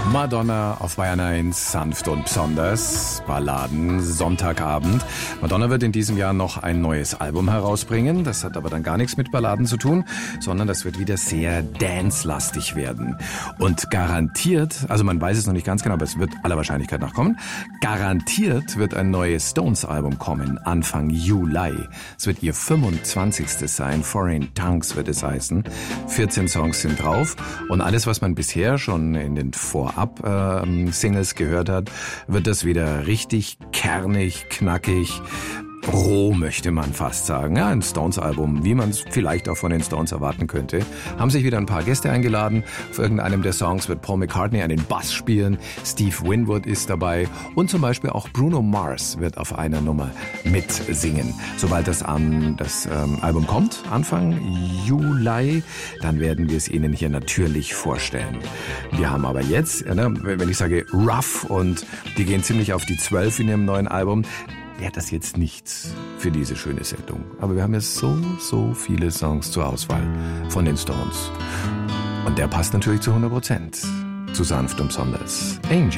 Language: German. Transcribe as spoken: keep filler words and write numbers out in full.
Madonna auf Bayern eins, sanft und besonders, Balladen, Sonntagabend. Madonna wird in diesem Jahr noch ein neues Album herausbringen. Das hat aber dann gar nichts mit Balladen zu tun, sondern das wird wieder sehr dance-lastig werden. Und garantiert, also man weiß es noch nicht ganz genau, aber es wird aller Wahrscheinlichkeit nach kommen, garantiert wird ein neues Stones-Album kommen, Anfang Juli. Es wird ihr fünfundzwanzigstes sein, Foreign Tongues wird es heißen. vierzehn Songs sind drauf und alles, was man bisher schon in den Vorab äh, Singles gehört hat, wird das wieder richtig kernig, knackig, roh, möchte man fast sagen. Ja, ein Stones-Album, wie man es vielleicht auch von den Stones erwarten könnte. Haben sich wieder ein paar Gäste eingeladen. Auf irgendeinem der Songs wird Paul McCartney einen Bass spielen, Steve Winwood ist dabei und zum Beispiel auch Bruno Mars wird auf einer Nummer mitsingen. Sobald das, um, das ähm, Album kommt, Anfang Juli, dann werden wir es Ihnen hier natürlich vorstellen. Wir haben aber jetzt, ne, wenn ich sage rough und die gehen ziemlich auf die zwölf in ihrem neuen Album, wäre das jetzt nichts für diese schöne Sendung. Aber wir haben ja so, so viele Songs zur Auswahl von den Stones. Und der passt natürlich zu hundert Prozent zu sanft und besonders. Angel.